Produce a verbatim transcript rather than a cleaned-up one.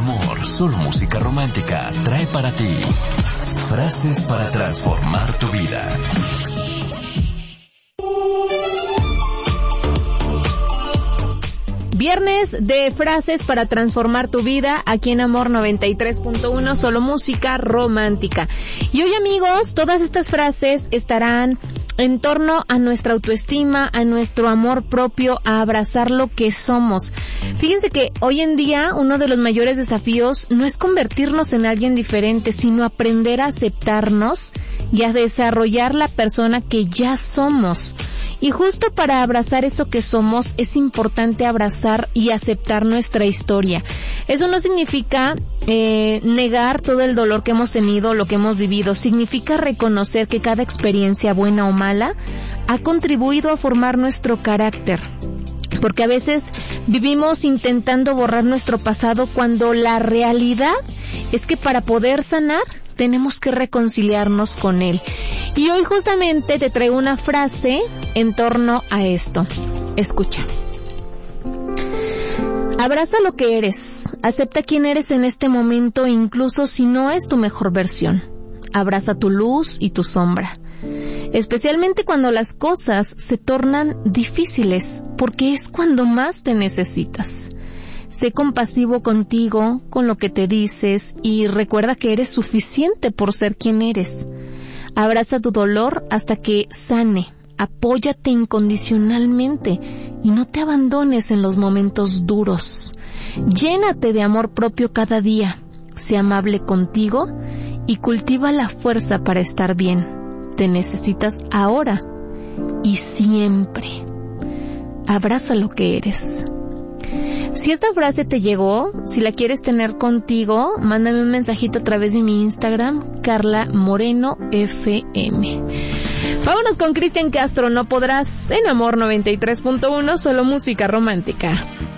Amor, solo música romántica trae para ti frases para transformar tu vida. Viernes de frases para transformar tu vida aquí en Amor noventa y tres punto uno, solo música romántica. Y hoy, amigos, todas estas frases estarán en torno a nuestra autoestima, a nuestro amor propio, a abrazar lo que somos. Fíjense que hoy en día uno de los mayores desafíos no es convertirnos en alguien diferente, sino aprender a aceptarnos y a desarrollar la persona que ya somos. Y justo para abrazar eso que somos, es importante abrazar y aceptar nuestra historia. Eso no significa eh, negar todo el dolor que hemos tenido, lo que hemos vivido. Significa reconocer que cada experiencia, buena o mala, ha contribuido a formar nuestro carácter. Porque a veces vivimos intentando borrar nuestro pasado cuando la realidad es que para poder sanar, tenemos que reconciliarnos con él. Y hoy justamente te traigo una frase en torno a esto. Escucha. Abraza lo que eres. Acepta quién eres en este momento, incluso si no es tu mejor versión. Abraza tu luz y tu sombra. Especialmente cuando las cosas se tornan difíciles, porque es cuando más te necesitas. Sé compasivo contigo, con lo que te dices, y recuerda que eres suficiente por ser quien eres. Abraza tu dolor hasta que sane. Apóyate incondicionalmente y no te abandones en los momentos duros. Llénate de amor propio cada día. Sé amable contigo y cultiva la fuerza para estar bien. Te necesitas ahora y siempre. Abraza lo que eres. Si esta frase te llegó, si la quieres tener contigo, mándame un mensajito a través de mi Instagram, Carla Moreno F M. Vámonos con Cristian Castro, No Podrás, en Amor noventa y tres punto uno, solo música romántica.